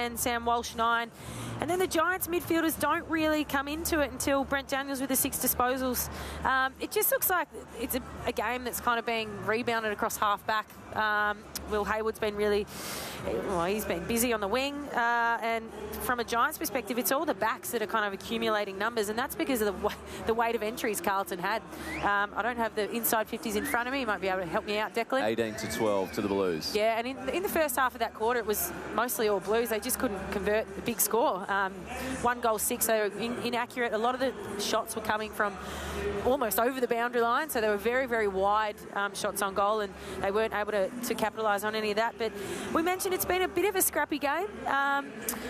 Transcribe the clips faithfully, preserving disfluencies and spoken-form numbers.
ten, Sam Walsh nine. And then the Giants midfielders don't really come into it until Brent Daniels with the six disposals. Um, it just looks like it's a, a game that's kind of being rebounded across half-back. Um, Will Hayward's been really, well, he's been busy on the wing. Uh, and from a Giants perspective, it's all the backs that are kind of accumulating numbers. And that's because of the, the weight of entries Carlton had. Um, I don't have the inside fifties in front of me. You might be able to help me out, Declan. eighteen to twelve to the Blues. Yeah, and in, in the first half of that quarter, it was mostly all Blues. They just couldn't convert the big score. Um, one goal, six. They were in, inaccurate. A lot of the shots were coming from almost over the boundary line, so they were very, very wide um, shots on goal, and they weren't able to, to capitalise on any of that. But we mentioned it's been a bit of a scrappy game. Um,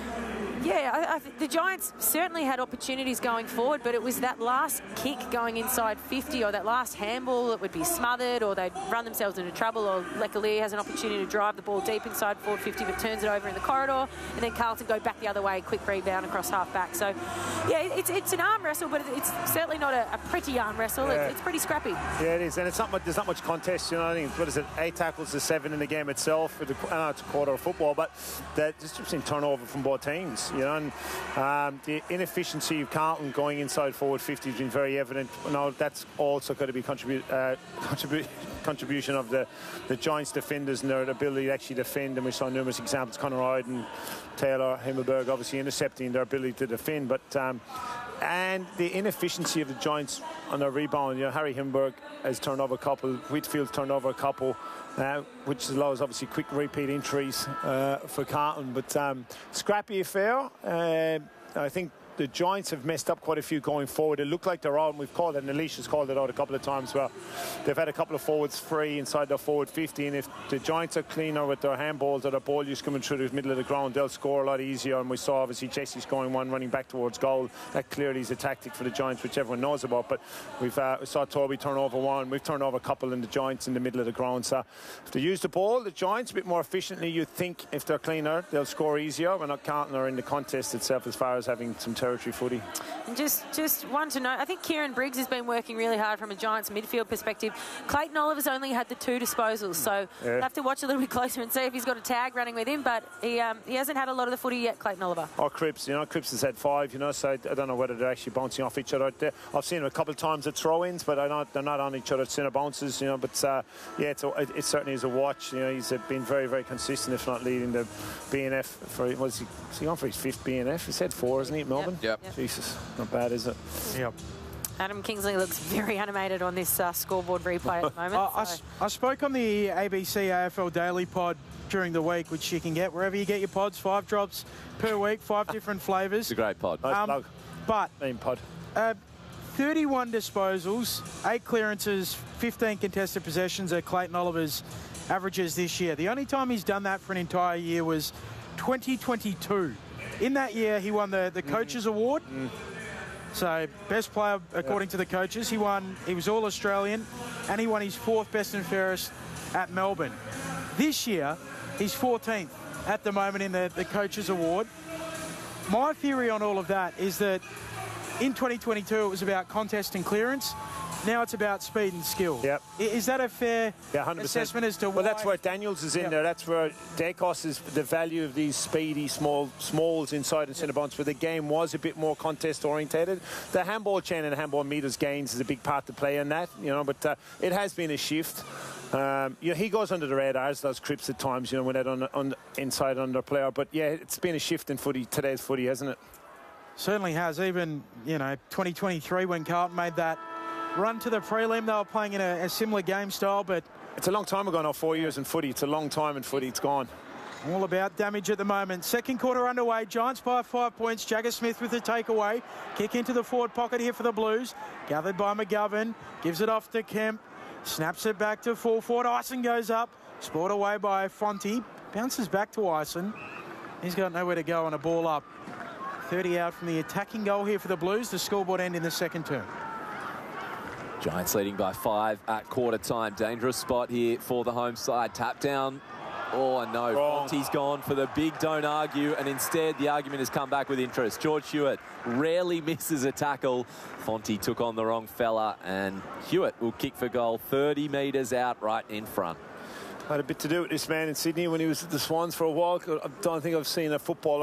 Yeah, I, I, the Giants certainly had opportunities going forward, but it was that last kick going inside fifty, or that last handball that would be smothered, or they'd run themselves into trouble, or Leclerc has an opportunity to drive the ball deep inside forward fifty but turns it over in the corridor, and then Carlton go back the other way, quick rebound across half-back. So, yeah, it's it's an arm wrestle, but it's certainly not a, a pretty arm wrestle. Yeah. It's, it's pretty scrappy. Yeah, it is, and it's not much, there's not much contest. You know, I think, what is it, eight tackles to seven in the game itself. I know it's a quarter of football, but that just seen turnover from both teams. You know, and um, the inefficiency of Carlton going inside forward fifty has been very evident. Now that's also got to be contribute, uh, contribute, contribution of the, the Giants defenders and their ability to actually defend. And we saw numerous examples: Conor Hyde and Taylor Himmelberg obviously intercepting their ability to defend, but um, and the inefficiency of the Giants on their rebound. You know, Harry Himmelberg has turned over a couple, Whitfield's turned over a couple. Uh, which allows obviously quick repeat entries uh, for Carlton, but um, scrappy affair. Uh, I think the Giants have messed up quite a few going forward. It looked like they're out, and we've called it, and Alicia's called it out a couple of times, where they've had a couple of forwards free inside their forward fifty, and if the Giants are cleaner with their handballs or their ball use coming through the middle of the ground, they'll score a lot easier. And we saw obviously Jesse scoring one, running back towards goal. That clearly is a tactic for the Giants, which everyone knows about. But we've uh, we saw Toby turn over one. We've turned over a couple in the Giants in the middle of the ground. So if they use the ball, the Giants a bit more efficiently, you'd think if they're cleaner, they'll score easier. We're not Carlton are in the contest itself as far as having some territory footy. And just, just one to note, I think Kieran Briggs has been working really hard from a Giants midfield perspective. Clayton Oliver's only had the two disposals, so yeah. We'll have to watch a little bit closer and see if he's got a tag running with him, but he um, he hasn't had a lot of the footy yet, Clayton Oliver. Or Cripps, you know, Cripps has had five, you know, so I don't know whether they're actually bouncing off each other. I've seen him a couple of times at throw-ins, but I don't, they're not on each other's centre bounces, you know, but uh, yeah, it's a, it, it certainly is a watch. You know, he's been very, very consistent, if not leading the B N F for, was he, was he on for his fifth B N F? He said four, isn't he, at Melbourne? Yep. yep. Jesus, not bad, is it? Yep. Adam Kingsley looks very animated on this uh, scoreboard replay at the moment. uh, so. I, I spoke on the A B C A F L Daily pod during the week, which you can get wherever you get your pods, five drops per week, five different flavours. It's a great pod. Nice um, plug. But Main pod. Uh, thirty-one disposals, eight clearances, fifteen contested possessions at Clayton Oliver's averages this year. The only time he's done that for an entire year was twenty twenty-two. In that year, he won the, the Coaches mm. Award. Mm. So, best player according yep. to the coaches. He won, he was All-Australian, and he won his fourth best and fairest at Melbourne. This year, he's fourteenth at the moment in the, the Coaches Award. My theory on all of that is that in twenty twenty-two, it was about contest and clearance. Now it's about speed and skill. Yep. Is that a fair yeah, one hundred percent. assessment as to why? Well, that's where Daniels is in yep. there. That's where Dacos is the value of these speedy small smalls inside and centre bounce, where the game was a bit more contest orientated. The handball chain and the handball meters gains is a big part to play in that, you know, but uh, it has been a shift. Um, you know, he goes under the radars, those Cripps at times, you know, when they're on, on inside under player. But yeah, it's been a shift in footy, today's footy, hasn't it? Certainly has. Even, you know, twenty twenty-three when Carlton made that run to the prelim, they were playing in a, a similar game style, but it's a long time ago now, four years in footy. It's a long time in footy. It's gone. All about damage at the moment. Second quarter underway. Giants by five points. Jagger Smith with the takeaway. Kick into the forward pocket here for the Blues. Gathered by McGovern. Gives it off to Kemp. Snaps it back to full forward. Ison goes up. Spoiled away by Fonte. Bounces back to Ison. He's got nowhere to go on a ball up. thirty out from the attacking goal here for the Blues. The scoreboard end in the second term. Giants leading by five at quarter time. Dangerous spot here for the home side. Tap down. Oh, no. Wrong. Fonte's gone for the big don't argue, and instead the argument has come back with interest. George Hewitt rarely misses a tackle. Fonte took on the wrong fella, and Hewitt will kick for goal thirty metres out right in front. Had a bit to do with this man in Sydney when he was at the Swans for a while. I don't think I've seen a footballer